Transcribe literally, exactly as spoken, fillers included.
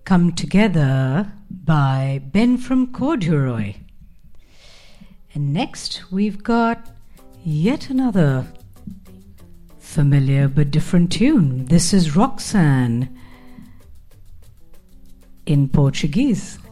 Come Together by Ben from Corduroy. And next we've got yet another familiar but different tune. This is Roxanne in Portuguese.